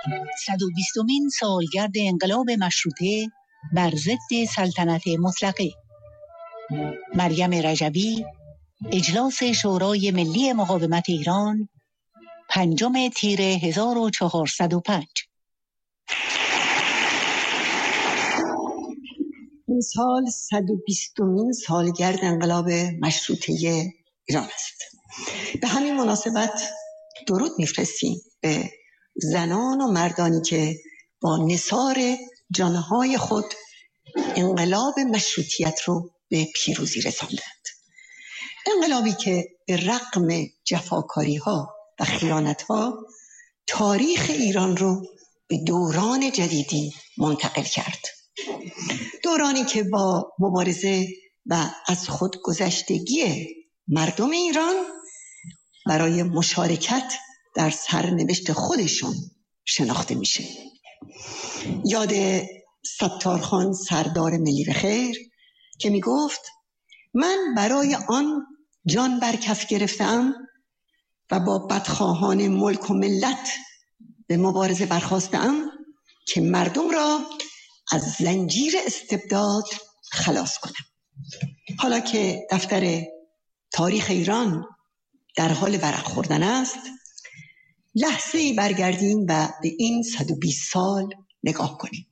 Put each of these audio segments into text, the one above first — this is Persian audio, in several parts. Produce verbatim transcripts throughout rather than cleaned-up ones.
صد و بیستمین سالگرد انقلاب مشروطه بر ضد سلطنت مطلقه. مریم رجبی، اجلاس شورای ملی مقاومت ایران، پنجم تیر هزار و چهارصد و پنج. این سال صد و بیستمین سالگرد انقلاب مشروطه ایران است. به همین مناسبت درود میفرستیم به زنان و مردانی که با نثار جانهای خود انقلاب مشروطیت رو به پیروزی رساندند. انقلابی که به رغم جفاکاری ها و خیانت ها تاریخ ایران رو به دوران جدیدی منتقل کرد. دورانی که با مبارزه و از خود گذشتگی مردم ایران برای مشارکت در سرنوشت خودشون شناخته میشه. یاد ستارخان سردار ملی بخیر که میگفت من برای آن جان بر کف گرفتم و با بدخواهان ملک و ملت به مبارزه برخاستم که مردم را از زنجیر استبداد خلاص کنم. حالا که دفتر تاریخ ایران در حال ورق خوردن است، لحظه‌ای برگردیم و به این صد و بیست سال نگاه کنیم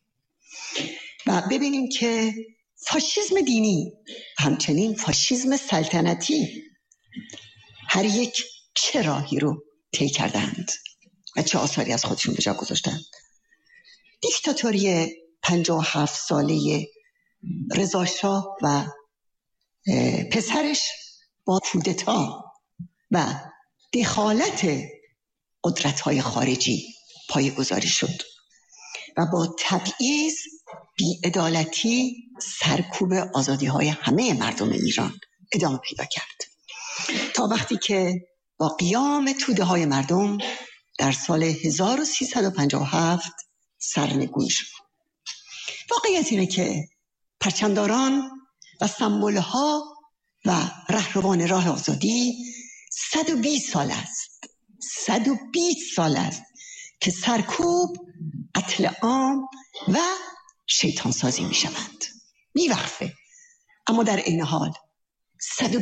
و ببینیم که فاشیسم دینی همچنین فاشیسم سلطنتی هر یک چه راهی رو طی کردند و چه آثاری از خودشون به جا گذاشتند. دیکتاتوری پنجاه و هفت ساله رضا شاه و پسرش با کودتا و دخالت قدرت‌های خارجی پایه‌گذاری شد و با تبعیض، بی‌عدالتی سرکوب آزادی‌های همه مردم ایران ادامه پیدا کرد تا وقتی که با قیام توده‌های مردم در سال هزار و سیصد و پنجاه و هفت سرنگون شد. واقعیت اینه که پرچمداران و سمبول‌ها و رهروان راه آزادی صد و بیست سال است صد و بیست سال است که سرکوب، قتل عام و شیطان سازی می شوند. می وقفه. اما در این حال صد و